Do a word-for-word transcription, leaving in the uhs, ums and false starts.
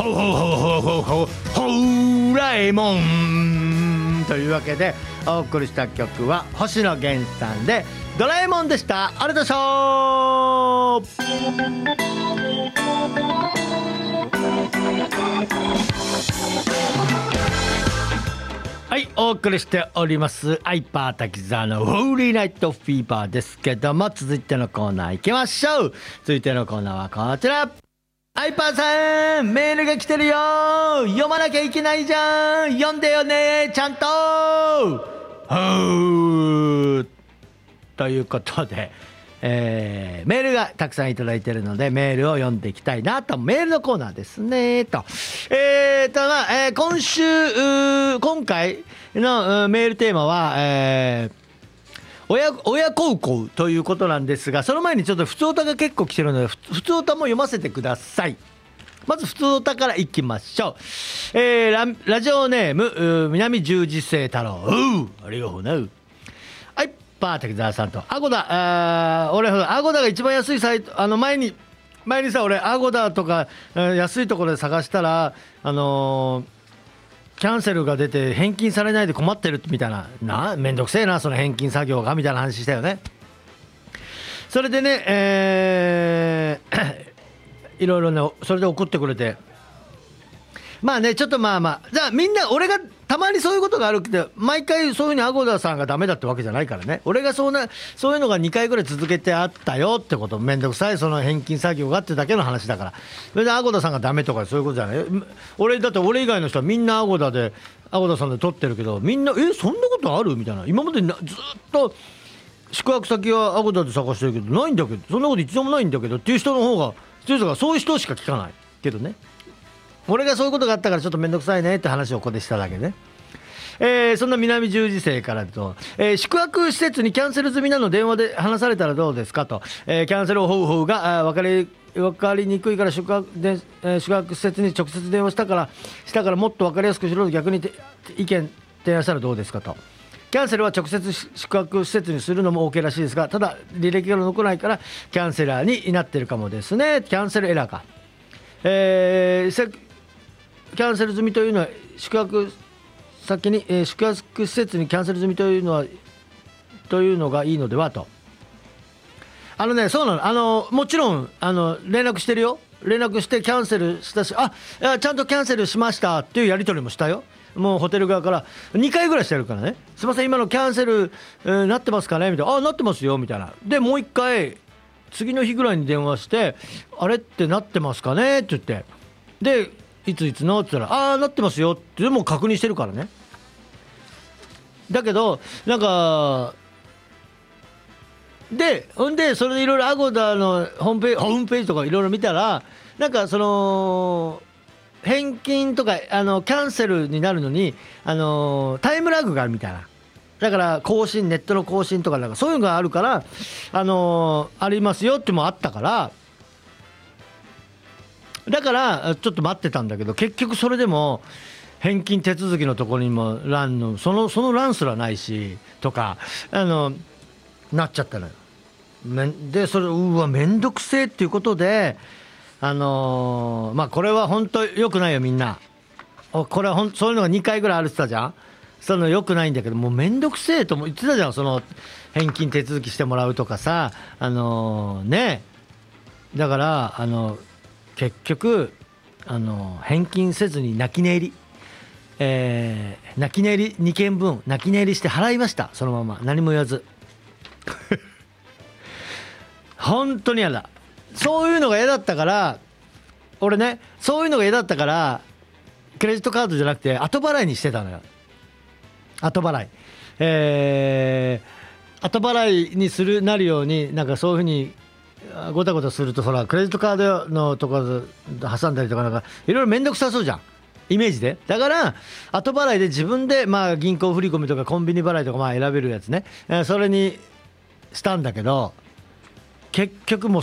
ほうほうほうほうほうほうほうらえもんというわけでお送りした曲は星野源さんでドラえもんでした。ありがとうございました。はい、お送りしておりますアイパー滝沢のホーリーナイトフィーバーですけども、続いてのコーナー行きましょう。続いてのコーナーはこちら。アイパーさん、メールが来てるよ。読まなきゃいけないじゃん。読んでよね、ちゃんと。ほーということで、えー、メールがたくさんいただいているのでメールを読んでいきたいなと。メールのコーナーですねと。えーとまあ、えー、今週今回のメールテーマは、えー親, 親孝行ということなんですが、その前にちょっと普通歌が結構来てるので普通歌も読ませてください。まず普通歌からいきましょう。えー、ラ, ラジオネーム南十字星太郎、ありがとうね。はい、パー滝沢さんとアゴダ、あ俺アゴダが一番安いサイト、あの前に前にさ俺アゴダとか安いところで探したらあのーキャンセルが出て返金されないで困ってるみたいな、なめんどくせえなその返金作業がみたいな話したよね。それでね、えー、いろいろねそれで送ってくれて、まあねちょっとまあまあじゃあみんな俺がたまにそういうことがあるけど毎回そういうふうにアゴダさんがダメだってわけじゃないからね。俺がそんなそういうのがにかいぐらい続けてあったよってこと、めんどくさいその返金作業がってだけの話だから。それでアゴダさんがダメとかそういうことじゃない。俺だって俺以外の人はみんなアゴダでアゴダさんで撮ってるけど、みんなえそんなことあるみたいな。今までなずっと宿泊先はアゴダで探してるけどないんだけど、そんなこと一度もないんだけどっていう人の方がそういう人しか聞かないけどね。俺がそういうことがあったからちょっとめんどくさいねって話をここでしただけね。えー、そんな南十字星からと、えー、宿泊施設にキャンセル済みなの電話で話されたらどうですかと、えー、キャンセル方法が分かり分かりにくいから宿泊で、えー、宿泊施設に直接電話したからしたからもっと分かりやすくしろと逆に意見提案したらどうですかと。キャンセルは直接宿泊施設にするのも OK らしいですが、ただ履歴が残らないからキャンセラーになってるかもですね。キャンセルエラーか、えーキャンセル済みというのは宿泊先に、えー、宿泊施設にキャンセル済みというのはというのがいいのではと。あのねそうなの、あのもちろんあの連絡してるよ。連絡してキャンセルしたし、あちゃんとキャンセルしましたっていうやり取りもしたよ。もうホテル側からにかいぐらいしてるからね。すいません今のキャンセル、えー、なってますかねみたいな。あなってますよみたいな。でもういっかい次の日ぐらいに電話してあれってなってますかねって言って、でいついつのって言ったらああなってますよってでも確認してるからね。だけどなんかでほんでそれでいろいろアゴダのホームページホームページとかいろいろ見たらなんかその返金とかあのキャンセルになるのにあのタイムラグがあるみたいな。だから更新ネットの更新とかなんかそういうのがあるからあのありますよってもあったから。だからちょっと待ってたんだけど結局それでも返金手続きのところにも欄のそのその欄すらないしとかあのなっちゃったのよ。でそれうわめんどくせえっていうことであのー、まあこれは本当良くないよみんな。これはほんそういうのがにかいぐらいあるって言ったじゃん。そういうの良くないんだけどもうめんどくせえとも言ってたじゃん。その返金手続きしてもらうとかさあのー、ねだからあの結局あの返金せずに泣き寝入り、えー、泣き寝入りにけんぶん泣き寝入りして払いました。そのまま何も言わず本当に嫌だ。そういうのが嫌だったから俺ねそういうのが嫌だったからクレジットカードじゃなくて後払いにしてたのよ。後払い、えー、後払いにするなるようになんかそういうふうにごたごたするとほらクレジットカードのところ挟んだりとかなんかいろいろ面倒くさそうじゃんイメージで。だから後払いで自分でまあ銀行振込とかコンビニ払いとかまあ選べるやつね、それにしたんだけど結局もう